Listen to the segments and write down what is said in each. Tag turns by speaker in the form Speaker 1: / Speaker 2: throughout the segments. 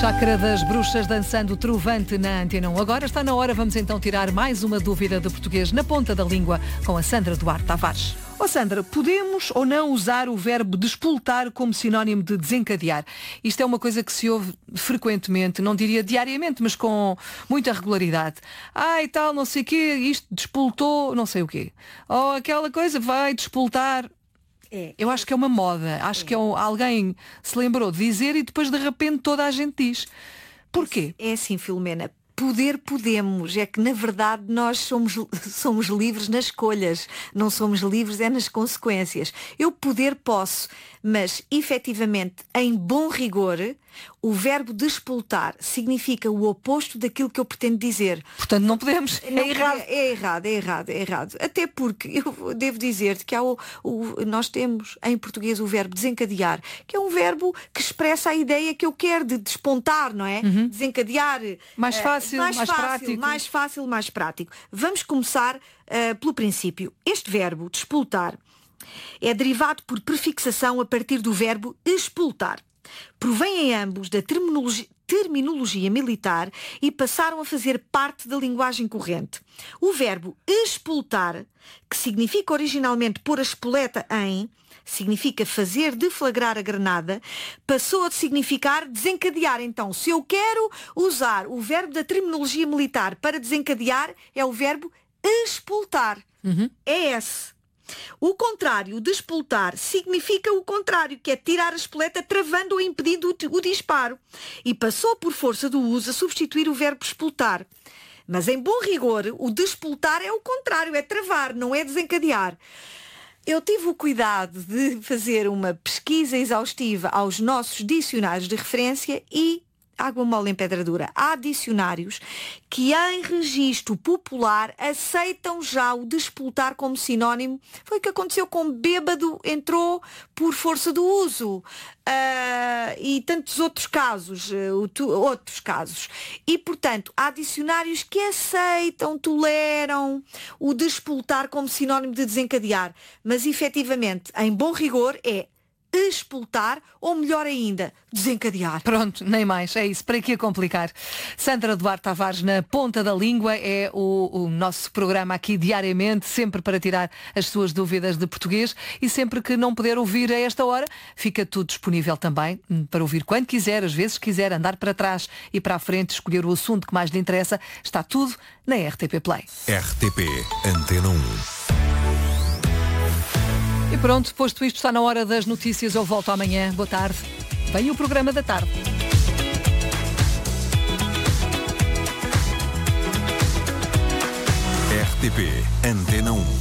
Speaker 1: Chácara das Bruxas dançando trovante na Antena 1. Agora está na hora, vamos então tirar mais uma dúvida de português na ponta da língua com a Sandra Duarte Tavares. Ó Sandra, podemos ou não usar o verbo despoltar como sinónimo de desencadear? Isto é uma coisa que se ouve frequentemente, não diria diariamente, mas com muita regularidade. E tal, não sei o quê, isto despoltou, não sei o quê. Ou aquela coisa vai despoltar. Eu acho que é uma moda. Acho que alguém se lembrou de dizer e depois de repente toda a gente diz. Porquê?
Speaker 2: É assim, Filomena. Podemos, é que na verdade nós somos livres nas escolhas, não somos livres é nas consequências. Eu posso, mas efetivamente, em bom rigor, o verbo despoltar significa o oposto daquilo que eu pretendo dizer.
Speaker 1: Portanto, não podemos.
Speaker 2: É errado. Até porque eu devo dizer-te que nós temos em português o verbo desencadear, que é um verbo que expressa a ideia que eu quero de despontar, não é?
Speaker 1: Uhum.
Speaker 2: Desencadear.
Speaker 1: Mais fácil,
Speaker 2: mais prático. Vamos começar pelo princípio. Este verbo, despoltar, é derivado por prefixação a partir do verbo expultar. Provém em ambos da terminologia militar e passaram a fazer parte da linguagem corrente. O verbo expultar, que significa originalmente pôr a espoleta em, significa fazer deflagrar a granada, passou a significar desencadear. Então, se eu quero usar o verbo da terminologia militar para desencadear, é o verbo expultar.
Speaker 1: Uhum.
Speaker 2: É esse. O contrário, despoltar, significa o contrário, que é tirar a espoleta travando ou impedindo o disparo. E passou por força do uso a substituir o verbo expultar. Mas em bom rigor, o despoltar é o contrário, é travar, não é desencadear. Eu tive o cuidado de fazer uma pesquisa exaustiva aos nossos dicionários de referência e água mole em pedra dura. Há dicionários que em registro popular aceitam já o despoltar como sinónimo. Foi o que aconteceu com bêbado, entrou por força do uso. E tantos outros casos. E, portanto, há dicionários que aceitam, toleram o despoltar como sinónimo de desencadear. Mas, efetivamente, em bom rigor, é expultar ou, melhor ainda, desencadear.
Speaker 1: Pronto, nem mais, é isso, para que complicar? Sandra Duarte Tavares na ponta da língua é o nosso programa aqui diariamente, sempre para tirar as suas dúvidas de português e sempre que não puder ouvir a esta hora, fica tudo disponível também para ouvir quando quiser, às vezes quiser andar para trás e para a frente, escolher o assunto que mais lhe interessa, está tudo na RTP Play.
Speaker 3: RTP Antena 1.
Speaker 1: E pronto, posto isto, está na hora das notícias. Eu volto amanhã. Boa tarde. Vem o programa da tarde.
Speaker 3: RTP Antena 1.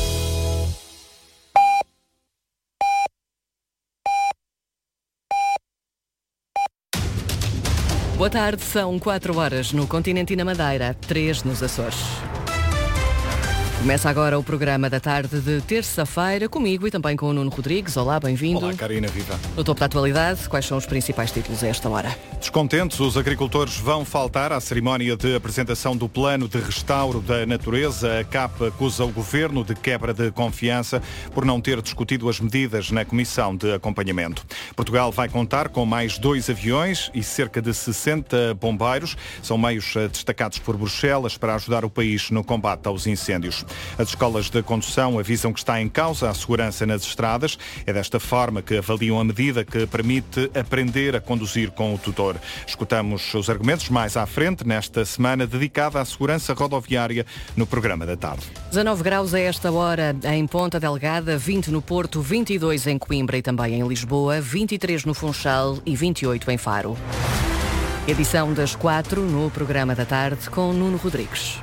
Speaker 4: Boa tarde, são 4 horas no continente e na Madeira, 3 nos Açores. Começa agora o programa da tarde de terça-feira, comigo e também com o Nuno Rodrigues. Olá, bem-vindo.
Speaker 5: Olá, Karina, viva.
Speaker 4: No topo da atualidade, quais são os principais títulos a esta hora?
Speaker 5: Descontentes, os agricultores vão faltar à cerimónia de apresentação do Plano de Restauro da Natureza. A CAP acusa o Governo de quebra de confiança por não ter discutido as medidas na Comissão de Acompanhamento. Portugal vai contar com mais 2 aviões e cerca de 60 bombeiros. São meios destacados por Bruxelas para ajudar o país no combate aos incêndios. As escolas de condução avisam que está em causa a segurança nas estradas. É desta forma que avaliam a medida que permite aprender a conduzir com o tutor. Escutamos os argumentos mais à frente, nesta semana dedicada à segurança rodoviária, no programa da tarde.
Speaker 4: 19 graus a esta hora em Ponta Delgada, 20 no Porto, 22 em Coimbra e também em Lisboa, 23 no Funchal e 28 em Faro. Edição das 4 no programa da tarde com Nuno Rodrigues.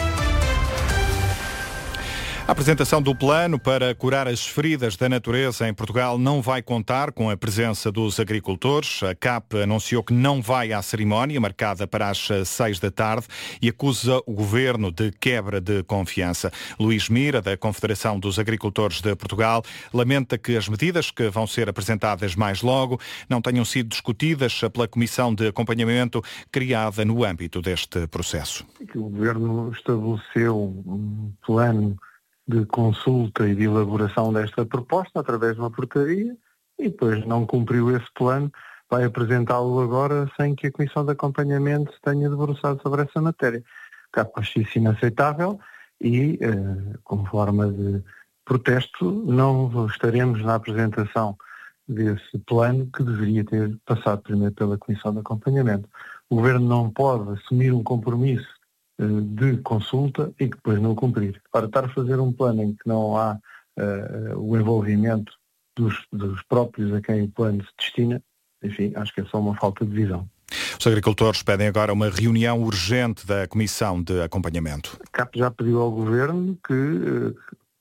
Speaker 5: A apresentação do plano para curar as feridas da natureza em Portugal não vai contar com a presença dos agricultores. A CAP anunciou que não vai à cerimónia, marcada para as 6 da tarde, e acusa o Governo de quebra de confiança. Luís Mira, da Confederação dos Agricultores de Portugal, lamenta que as medidas que vão ser apresentadas mais logo não tenham sido discutidas pela Comissão de Acompanhamento criada no âmbito deste processo.
Speaker 6: O Governo estabeleceu um plano de consulta e de elaboração desta proposta através de uma portaria e depois não cumpriu esse plano, vai apresentá-lo agora sem que a Comissão de Acompanhamento tenha debruçado sobre essa matéria. A CAP acha isso inaceitável e, como forma de protesto, não estaremos na apresentação desse plano que deveria ter passado primeiro pela Comissão de Acompanhamento. O Governo não pode assumir um compromisso de consulta e depois não cumprir. Para estar a fazer um plano em que não há o envolvimento dos próprios a quem o plano se destina, enfim, acho que é só uma falta de visão.
Speaker 5: Os agricultores pedem agora uma reunião urgente da Comissão de Acompanhamento.
Speaker 6: A CAP já pediu ao Governo que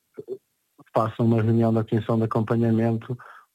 Speaker 6: faça uma reunião da Comissão de Acompanhamento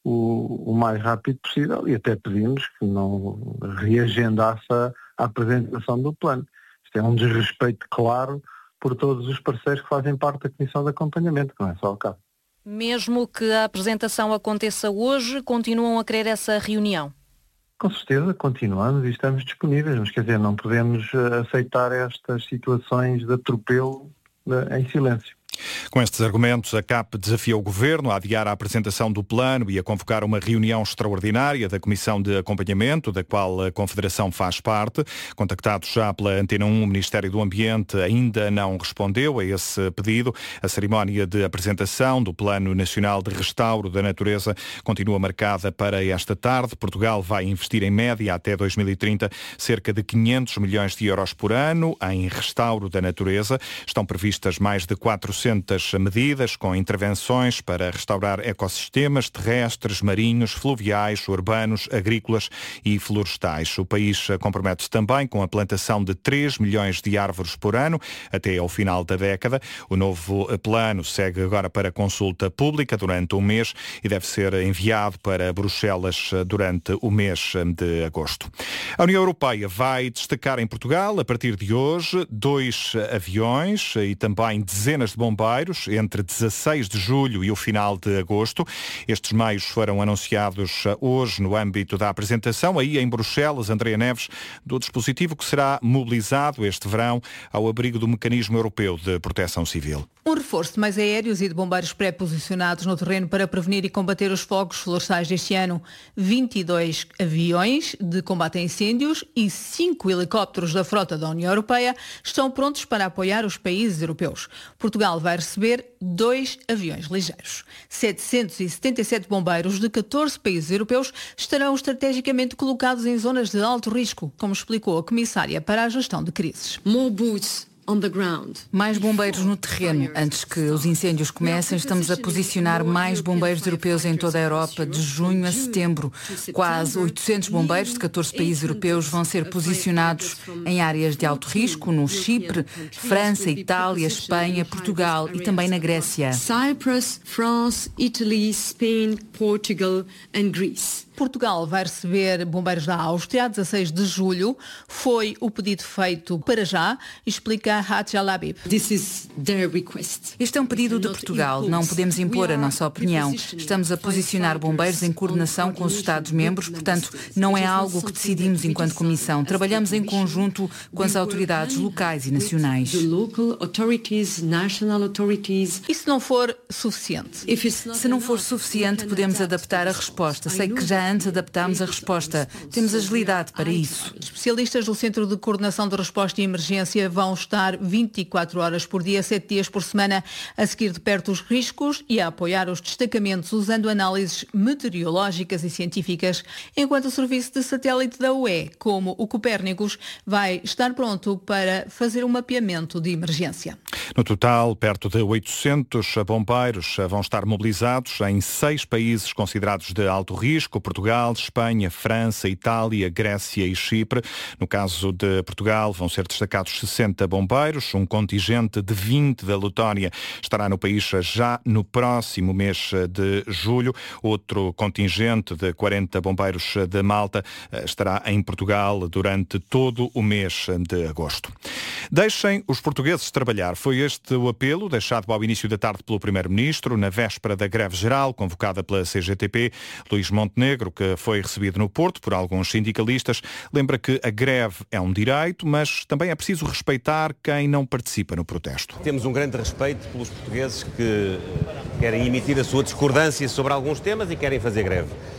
Speaker 6: o mais rápido possível e até pedimos que não reagendasse a apresentação do plano. Isto é um desrespeito claro por todos os parceiros que fazem parte da Comissão de Acompanhamento, que não é só o CAP.
Speaker 7: Mesmo que a apresentação aconteça hoje, continuam a querer essa reunião?
Speaker 6: Com certeza, continuamos e estamos disponíveis, mas quer dizer, não podemos aceitar estas situações de atropelo em silêncio.
Speaker 5: Com estes argumentos, a CAP desafia o Governo a adiar a apresentação do plano e a convocar uma reunião extraordinária da Comissão de Acompanhamento, da qual a Confederação faz parte. Contactado já pela Antena 1, o Ministério do Ambiente ainda não respondeu a esse pedido. A cerimónia de apresentação do Plano Nacional de Restauro da Natureza continua marcada para esta tarde. Portugal vai investir em média até 2030 cerca de 500 milhões de euros por ano em restauro da natureza. Estão previstas mais de 400 medidas com intervenções para restaurar ecossistemas terrestres, marinhos, fluviais, urbanos, agrícolas e florestais. O país compromete-se também com a plantação de 3 milhões de árvores por ano até ao final da década. O novo plano segue agora para consulta pública durante um mês e deve ser enviado para Bruxelas durante o mês de agosto. A União Europeia vai destacar em Portugal, a partir de hoje, 2 aviões e também dezenas de bombeiros entre 16 de julho e o final de agosto. Estes meios foram anunciados hoje no âmbito da apresentação, aí em Bruxelas, Andréa Neves, do dispositivo que será mobilizado este verão ao abrigo do Mecanismo Europeu de Proteção Civil.
Speaker 1: Um reforço de mais aéreos e de bombeiros pré-posicionados no terreno para prevenir e combater os fogos florestais deste ano. 22 aviões de combate a incêndios e 5 helicópteros da frota da União Europeia estão prontos para apoiar os países europeus. Portugal vai receber 2 aviões ligeiros. 777 bombeiros de 14 países europeus estarão estrategicamente colocados em zonas de alto risco, como explicou a Comissária para a Gestão de Crises.
Speaker 8: Mais bombeiros no terreno. Antes que os incêndios comecem, estamos a posicionar mais bombeiros europeus em toda a Europa, de junho a setembro. Quase 800 bombeiros de 14 países europeus vão ser posicionados em áreas de alto risco, no Chipre, França, Itália, Espanha, Portugal e também na Grécia.
Speaker 9: Cyprus, France, Italy, Spain, Portugal and Greece.
Speaker 1: Portugal vai receber bombeiros da Áustria a 16 de julho. Foi o pedido feito para já, explica Hadja Labib.
Speaker 8: Este é um pedido de Portugal. Não podemos impor a nossa opinião. Estamos a posicionar bombeiros em coordenação com os Estados-membros, portanto, não é algo que decidimos enquanto Comissão. Trabalhamos em conjunto com as autoridades locais e nacionais.
Speaker 1: E se não for suficiente?
Speaker 8: Se não for suficiente, podemos adaptar a resposta. Sei que já antes adaptámos a resposta. Temos agilidade para isso.
Speaker 1: Especialistas do Centro de Coordenação de Resposta e Emergência vão estar 24 horas por dia, 7 dias por semana, a seguir de perto os riscos e a apoiar os destacamentos usando análises meteorológicas e científicas, enquanto o serviço de satélite da UE, como o Copérnicos, vai estar pronto para fazer um mapeamento de emergência.
Speaker 5: No total, perto de 800 bombeiros vão estar mobilizados em 6 países considerados de alto risco: Portugal, Espanha, França, Itália, Grécia e Chipre. No caso de Portugal, vão ser destacados 60 bombeiros. Um contingente de 20 da Letónia estará no país já no próximo mês de julho. Outro contingente de 40 bombeiros de Malta estará em Portugal durante todo o mês de agosto. Deixem os portugueses trabalhar. Foi este o apelo deixado ao início da tarde pelo Primeiro-Ministro, na véspera da greve geral convocada pela CGTP. Luís Montenegro, que foi recebido no Porto por alguns sindicalistas, lembra que a greve é um direito, mas também é preciso respeitar quem não participa no protesto.
Speaker 10: Temos um grande respeito pelos portugueses que querem emitir a sua discordância sobre alguns temas e querem fazer greve.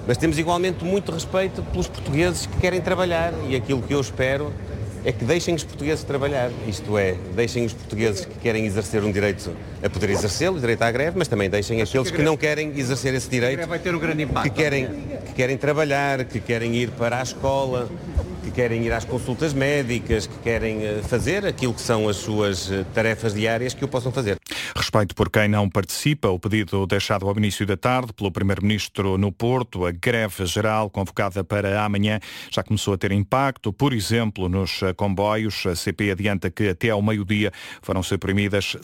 Speaker 10: Mas temos igualmente muito respeito pelos portugueses que querem trabalhar e aquilo que eu espero é que deixem os portugueses trabalhar, isto é, deixem os portugueses que querem exercer um direito a poder exercê-lo, o direito à greve, mas também deixem aqueles que não querem exercer esse direito,
Speaker 11: vai ter um grande impacto.
Speaker 10: que querem trabalhar, que querem ir para a escola, que querem ir às consultas médicas, que querem fazer aquilo que são as suas tarefas diárias, que o possam fazer.
Speaker 5: Respeito por quem não participa, o pedido deixado ao início da tarde pelo Primeiro-Ministro no Porto, a greve geral convocada para amanhã já começou a ter impacto, por exemplo, nos comboios. A CP adianta que até ao meio-dia foram suprimidas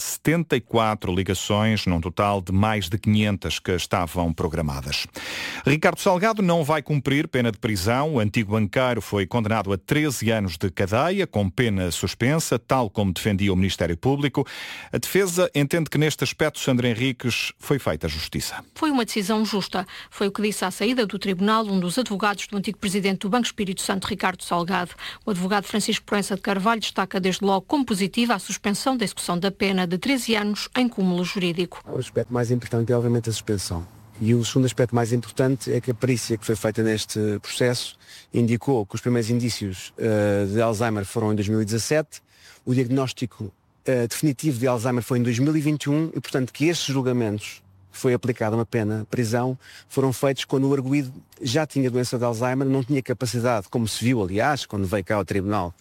Speaker 5: 74 ligações, num total de mais de 500 que estavam programadas. Ricardo Salgado não vai cumprir pena de prisão. O antigo banqueiro foi condenado a 13 anos de cadeia, com pena suspensa, tal como defendia o Ministério Público. A defesa entende que neste aspecto, Sandra Henriques, foi feita justiça.
Speaker 12: Foi uma decisão justa. Foi o que disse à saída do tribunal um dos advogados do antigo presidente do Banco Espírito Santo, Ricardo Salgado. O advogado Francisco Proença de Carvalho destaca desde logo como positiva a suspensão da execução da pena de 13 anos em cúmulo jurídico.
Speaker 13: O aspecto mais importante é obviamente a suspensão. E o segundo aspecto mais importante é que a perícia que foi feita neste processo indicou que os primeiros indícios de Alzheimer foram em 2017, o diagnóstico definitivo de Alzheimer foi em 2021 e, portanto, que estes julgamentos, que foi aplicada uma pena de prisão, foram feitos quando o arguido já tinha doença de Alzheimer, não tinha capacidade, como se viu, aliás, quando veio cá ao tribunal,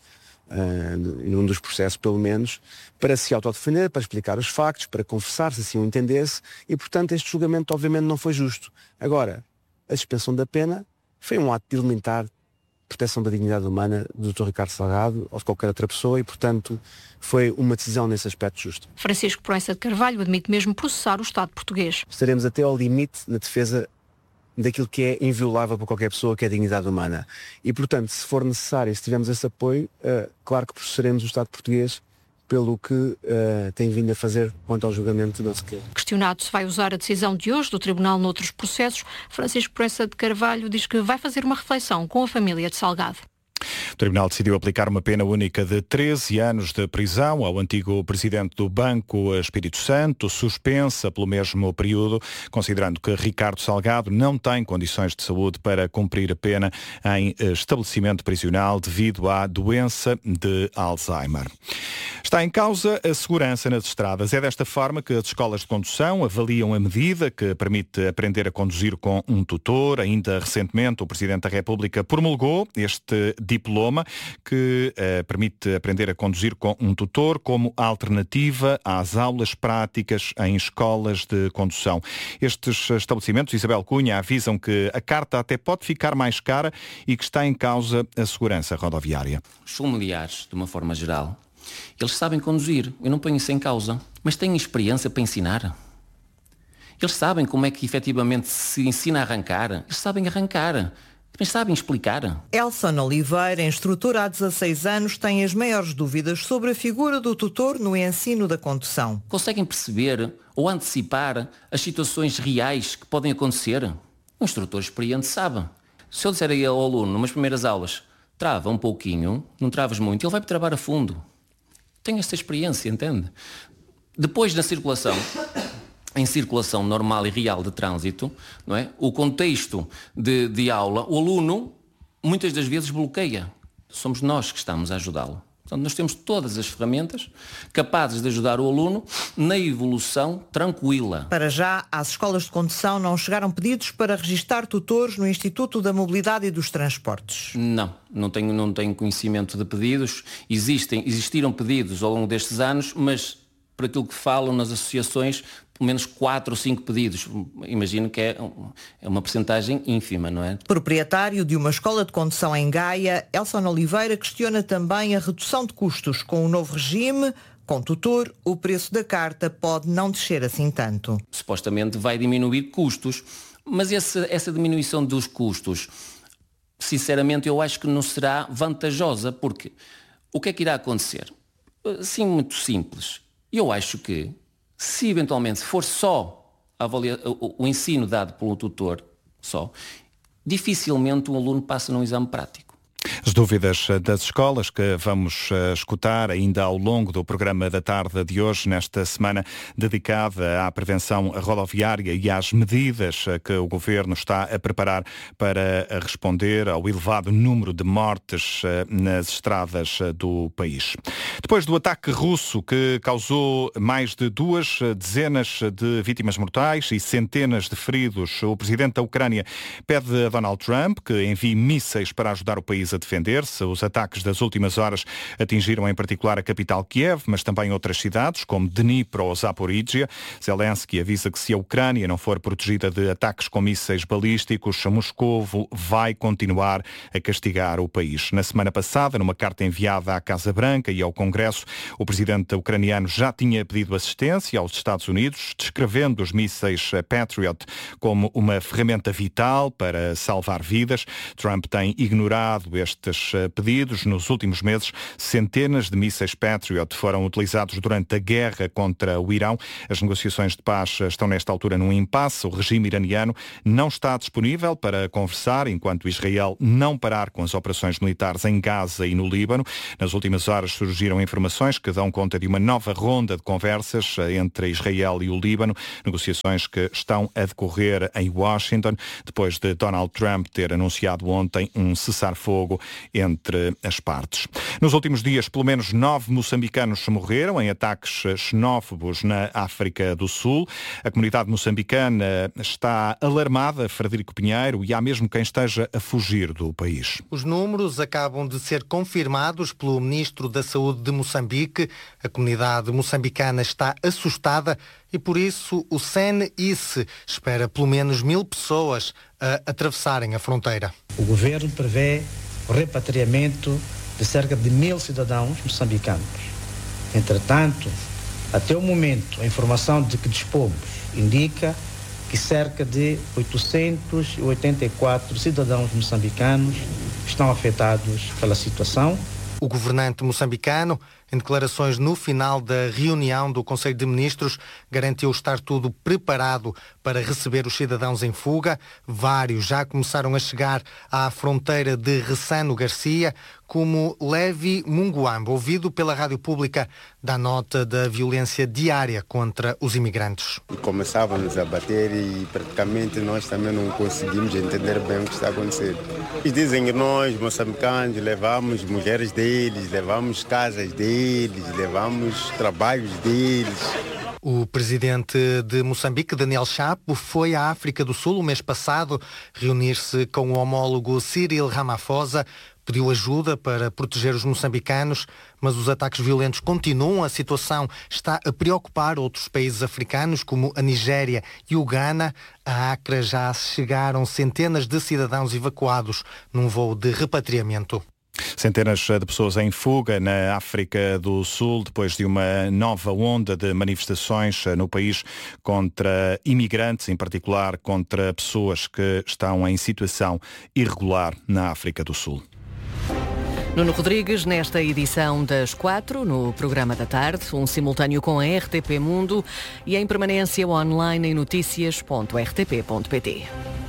Speaker 13: num dos processos pelo menos, para se autodefender, para explicar os factos, para confessar, se assim o entendesse, e, portanto, este julgamento obviamente não foi justo. Agora, a suspensão da pena foi um ato de limitar proteção da dignidade humana do Dr. Ricardo Salgado ou de qualquer outra pessoa e, portanto, foi uma decisão nesse aspecto justo.
Speaker 12: Francisco Proença de Carvalho admite mesmo processar o Estado português.
Speaker 13: Estaremos até ao limite na defesa daquilo que é inviolável para qualquer pessoa, que é a dignidade humana. E, portanto, se for necessário, se tivermos esse apoio, claro que processaremos o Estado português pelo que tem vindo a fazer quanto ao julgamento do Sequer.
Speaker 12: Questionado se vai usar a decisão de hoje do Tribunal noutros processos, Francisco Proença de Carvalho diz que vai fazer uma reflexão com a família de Salgado.
Speaker 5: O Tribunal decidiu aplicar uma pena única de 13 anos de prisão ao antigo presidente do Banco Espírito Santo, suspensa pelo mesmo período, considerando que Ricardo Salgado não tem condições de saúde para cumprir a pena em estabelecimento prisional devido à doença de Alzheimer. Está em causa a segurança nas estradas. É desta forma que as escolas de condução avaliam a medida que permite aprender a conduzir com um tutor. Ainda recentemente o Presidente da República promulgou este diploma que permite aprender a conduzir com um tutor como alternativa às aulas práticas em escolas de condução. Estes estabelecimentos, Isabel Cunha, avisam que a carta até pode ficar mais cara e que está em causa a segurança rodoviária.
Speaker 14: Os familiares, de uma forma geral, eles sabem conduzir, eu não ponho isso em causa, mas têm experiência para ensinar. Eles sabem como é que efetivamente se ensina a arrancar, eles sabem arrancar. Mas sabem explicar?
Speaker 15: Elson Oliveira, instrutora há 16 anos, tem as maiores dúvidas sobre a figura do tutor no ensino da condução.
Speaker 14: Conseguem perceber ou antecipar as situações reais que podem acontecer? Um instrutor experiente sabe. Se eu disser ao aluno, numas primeiras aulas, trava um pouquinho, não travas muito, ele vai travar a fundo. Tenho esta experiência, entende? Depois da circulação, em circulação normal e real de trânsito, não é? O contexto de aula, o aluno muitas das vezes bloqueia. Somos nós que estamos a ajudá-lo. Portanto, nós temos todas as ferramentas capazes de ajudar o aluno na evolução tranquila.
Speaker 15: Para já, às escolas de condução não chegaram pedidos para registar tutores no Instituto da Mobilidade e dos Transportes.
Speaker 14: Não tenho conhecimento de pedidos. Existiram pedidos ao longo destes anos, mas por aquilo que falam nas associações, pelo menos 4 ou 5 pedidos. Imagino que é uma percentagem ínfima, não é?
Speaker 15: Proprietário de uma escola de condução em Gaia, Elson Oliveira questiona também a redução de custos. Com o novo regime, com tutor, o preço da carta pode não descer assim tanto.
Speaker 14: Supostamente vai diminuir custos, mas essa diminuição dos custos, sinceramente, eu acho que não será vantajosa, porque o que é que irá acontecer? Sim, muito simples. Eu acho que, se eventualmente for só o ensino dado pelo tutor, dificilmente um aluno passa num exame prático.
Speaker 5: As dúvidas das escolas que vamos escutar ainda ao longo do programa da tarde de hoje, nesta semana dedicada à prevenção rodoviária e às medidas que o Governo está a preparar para responder ao elevado número de mortes nas estradas do país. Depois do ataque russo que causou mais de 2 dezenas de vítimas mortais e centenas de feridos, o presidente da Ucrânia pede a Donald Trump que envie mísseis para ajudar o país a defender-se. Os ataques das últimas horas atingiram em particular a capital Kiev, mas também outras cidades, como Dnipro ou Zaporizhia. Zelensky avisa que se a Ucrânia não for protegida de ataques com mísseis balísticos, Moscovo vai continuar a castigar o país. Na semana passada, numa carta enviada à Casa Branca e ao Congresso, o presidente ucraniano já tinha pedido assistência aos Estados Unidos, descrevendo os mísseis Patriot como uma ferramenta vital para salvar vidas. Trump tem ignorado estes pedidos. Nos últimos meses, centenas de mísseis Patriot foram utilizados durante a guerra contra o Irão. As negociações de paz estão nesta altura num impasse. O regime iraniano não está disponível para conversar enquanto Israel não parar com as operações militares em Gaza e no Líbano. Nas últimas horas surgiram informações que dão conta de uma nova ronda de conversas entre Israel e o Líbano, negociações que estão a decorrer em Washington, depois de Donald Trump ter anunciado ontem um cessar-fogo entre as partes. Nos últimos dias, pelo menos 9 moçambicanos morreram em ataques xenófobos na África do Sul. A comunidade moçambicana está alarmada, Frederico Pinheiro, e há mesmo quem esteja a fugir do país.
Speaker 11: Os números acabam de ser confirmados pelo Ministro da Saúde de Moçambique. A comunidade moçambicana está assustada e, por isso, o CNIS espera pelo menos 1000 pessoas a atravessarem a fronteira.
Speaker 16: O governo prevê o repatriamento de cerca de 1000 cidadãos moçambicanos. Entretanto, até o momento, a informação de que dispomos indica que cerca de 884 cidadãos moçambicanos estão afetados pela situação.
Speaker 11: O governante moçambicano, em declarações no final da reunião do Conselho de Ministros, garantiu estar tudo preparado para receber os cidadãos em fuga. Vários já começaram a chegar à fronteira de Ressano Garcia, como Levi Munguamba, ouvido pela rádio pública, dá nota da violência diária contra os imigrantes.
Speaker 17: Começávamos a bater e praticamente nós também não conseguimos entender bem o que está acontecendo. Eles dizem que nós, moçambicanos, levamos mulheres deles, levamos casas deles, levamos trabalhos deles.
Speaker 11: O presidente de Moçambique, Daniel Chapo, foi à África do Sul o mês passado reunir-se com o homólogo Cyril Ramaphosa. Pediu ajuda para proteger os moçambicanos, mas os ataques violentos continuam. A situação está a preocupar outros países africanos, como a Nigéria e o Ghana. A Acre já chegaram centenas de cidadãos evacuados num voo de repatriamento.
Speaker 5: Centenas de pessoas em fuga na África do Sul depois de uma nova onda de manifestações no país contra imigrantes, em particular contra pessoas que estão em situação irregular na África do Sul.
Speaker 4: Nuno Rodrigues, nesta edição das 4, no programa da tarde, um simultâneo com a RTP Mundo e em permanência online em noticias.rtp.pt.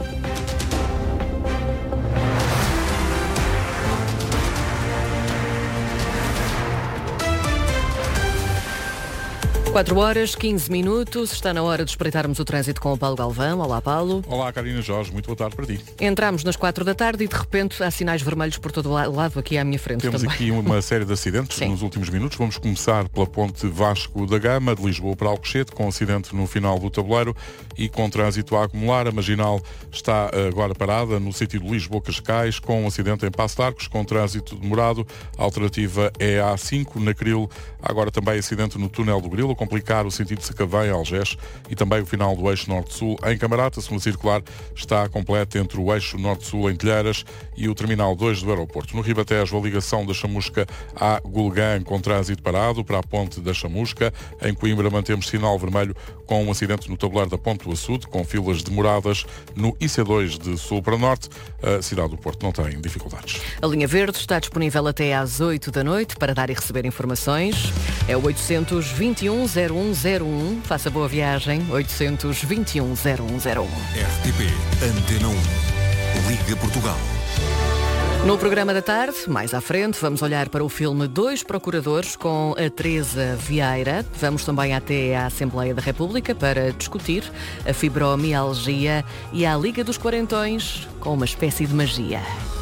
Speaker 4: Quatro horas, 15 minutos, está na hora de espreitarmos o trânsito com o Paulo Galvão. Olá, Paulo.
Speaker 18: Olá, Carina Jorge, muito boa tarde para ti.
Speaker 4: Entramos nas 4 da tarde e de repente há sinais vermelhos por todo o lado aqui à minha frente.
Speaker 18: Temos
Speaker 4: também
Speaker 18: aqui uma série de acidentes nos últimos minutos. Vamos começar pela ponte Vasco da Gama, de Lisboa para Alcochete, com acidente no final do tabuleiro e com trânsito a acumular. A marginal está agora parada no sentido de Lisboa-Cascais, com acidente em Passo de Arcos, com trânsito demorado. A alternativa é a A5, na Cril. Agora também acidente no túnel do Grilo, a complicar o sentido de Sacavém, Algés, e também o final do eixo Norte-Sul em Camarata. A segunda circular está completa entre o eixo Norte-Sul em Telheiras e o terminal 2 do aeroporto. No Ribatejo, a ligação da Chamusca à Gulgã, com trânsito parado para a ponte da Chamusca. Em Coimbra mantemos sinal vermelho com um acidente no tabuleiro da Ponte do Açude, com filas demoradas no IC2 de sul para norte. A cidade do Porto não tem dificuldades.
Speaker 4: A linha verde está disponível até às 8 da noite para dar e receber informações. É o 821-0101. Faça boa viagem. 821-0101.
Speaker 3: RTP Antena 1. Liga Portugal.
Speaker 4: No programa da tarde, mais à frente, vamos olhar para o filme Dois Procuradores com a Teresa Vieira. Vamos também até à Assembleia da República para discutir a fibromialgia e a Liga dos Quarentões com uma espécie de magia.